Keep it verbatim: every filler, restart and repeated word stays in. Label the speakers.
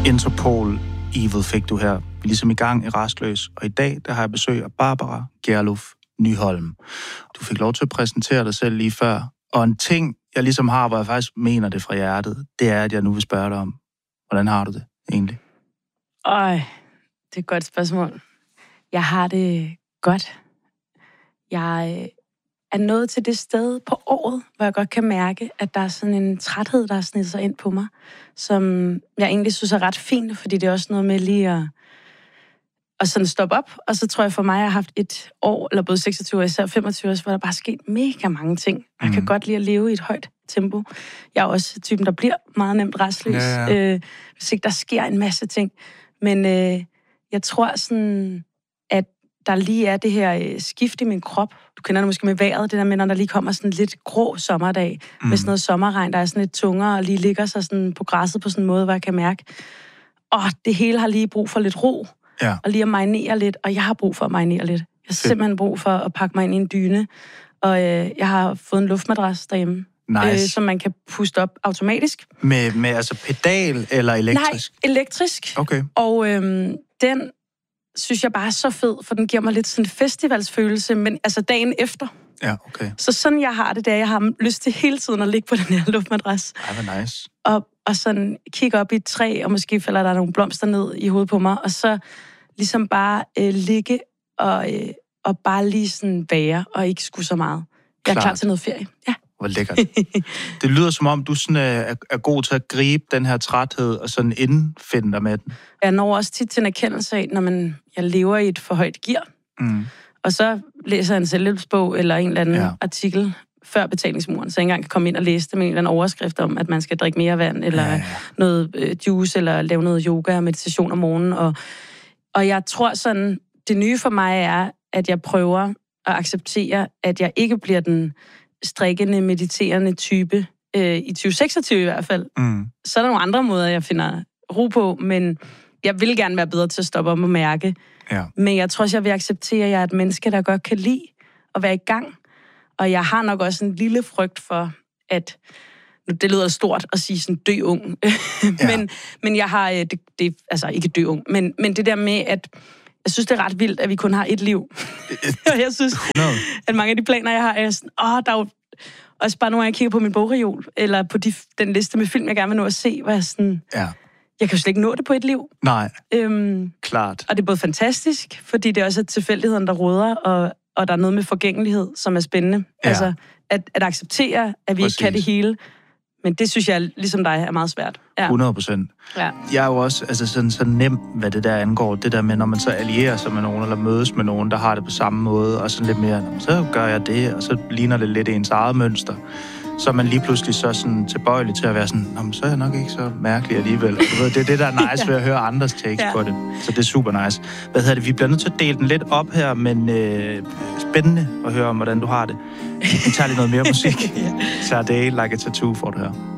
Speaker 1: Interpol Evil fik du her. Vi er ligesom i gang i Rastløs, og i dag der har jeg besøg af Barbara Gerlof Nyholm. Du fik lov til at præsentere dig selv lige før, og en ting, jeg ligesom har, hvor jeg faktisk mener det fra hjertet, det er, at jeg nu vil spørge dig om, hvordan har du det egentlig?
Speaker 2: Øj, det er et godt spørgsmål. Jeg har det godt. Jeg er nået til det sted på året, hvor jeg godt kan mærke, at der er sådan en træthed, der har snedet sig ind på mig, som jeg egentlig synes er ret fint, fordi det er også noget med lige at, at sådan stoppe op. Og så tror jeg for mig, at jeg har haft et år, eller både seksogtyve og især femogtyve år, hvor der bare er sket mega mange ting. Jeg kan mm. godt lide at leve i et højt tempo. Jeg er også typen, der bliver meget nemt restløs, ja, ja. Øh, hvis ikke der sker en masse ting. Men øh, jeg tror sådan, at der lige er det her øh, skift i min krop. Du kender det måske med vejret, det der med, når der lige kommer sådan en lidt grå sommerdag, mm. med sådan noget sommerregn, der er sådan lidt tungere, og lige ligger sig sådan på græsset på sådan en måde, hvor jeg kan mærke, åh, det hele har lige brug for lidt ro, ja. Og lige at marinere lidt, og jeg har brug for at marinere lidt. Jeg har simpelthen brug for at pakke mig ind i en dyne, og øh, jeg har fået en luftmadras derhjemme.
Speaker 1: Nice.
Speaker 2: Øh, som man kan puste op automatisk.
Speaker 1: Med, med altså pedal eller elektrisk?
Speaker 2: Nej, elektrisk.
Speaker 1: Okay.
Speaker 2: Og øhm, den synes jeg bare er så fed, for den giver mig lidt sådan en festivalsfølelse, men altså dagen efter.
Speaker 1: Ja, okay.
Speaker 2: Så sådan jeg har det, der jeg har lyst til hele tiden at ligge på den her luftmadras.
Speaker 1: Ej, hvor nice.
Speaker 2: Og, og sådan kigge op i et træ, og måske falder der nogle blomster ned i hovedet på mig, og så ligesom bare øh, ligge og, øh, og bare lige sådan være, og ikke skulle så meget. Jeg er Klart. klar til noget ferie. Ja.
Speaker 1: Hvor lækkert. Det lyder som om, du sådan er, er god til at gribe den her træthed og sådan indfinde dig med den.
Speaker 2: Jeg når også tit til en erkendelse af, når man, jeg lever i et for højt gear. Mm. Og så læser jeg en selvhjælpsbog eller en eller anden ja. artikel før betalingsmuren, så jeg engang kan komme ind og læse det med en eller anden overskrift om, at man skal drikke mere vand, eller ja, ja. noget øh, juice, eller lave noget yoga og meditation om morgenen. Og, og jeg tror sådan, det nye for mig er, at jeg prøver at acceptere, at jeg ikke bliver den strikkende, mediterende type, øh, i tyve seksogtyve i hvert fald. Mm. Så er der nogle andre måder, jeg finder ro på, men jeg vil gerne være bedre til at stoppe op og mærke. Ja. Men jeg tror også, jeg vil acceptere, at jeg er et menneske, der godt kan lide at være i gang. Og jeg har nok også en lille frygt for, at nu, det lyder stort at sige sådan dø ung. men, ja. men jeg har, det, det, altså ikke dø ung, men, men det der med, at jeg synes, det er ret vildt, at vi kun har et liv. Og jeg synes, hundrede at mange af de planer, jeg har, er sådan, åh, der er jo også bare nu, når jeg kigger på min bogreol, eller på de, den liste med film, jeg gerne vil nå at se, hvor jeg sådan, ja. jeg kan jo slet ikke nå det på et liv.
Speaker 1: Nej,
Speaker 2: øhm,
Speaker 1: klart.
Speaker 2: Og det er både fantastisk, fordi det er også tilfældigheden, der råder, og, og der er noget med forgængelighed, som er spændende. Ja. Altså, at, at acceptere, at vi Præcis. ikke kan det hele. Men det synes jeg, ligesom dig, er meget svært. Ja.
Speaker 1: hundrede procent. Ja. Jeg er jo også altså, sådan, så nem, hvad det der angår. Det der med, når man så allierer sig med nogen, eller mødes med nogen, der har det på samme måde, og sådan lidt mere, så gør jeg det, og så ligner det lidt ens eget mønster. Så er man lige pludselig så sådan tilbøjelig til at være sådan, nå, så er jeg nok ikke så mærkelig alligevel. Det er det, der er nice ja. ved at høre andres takes ja. på det. Så det er super nice. Hvad hedder det? Vi bliver nødt til at dele den lidt op her, men øh, spændende at høre om, hvordan du har det. Vi tager lige noget mere musik. ja. Så det er Like a Tattoo, får du her.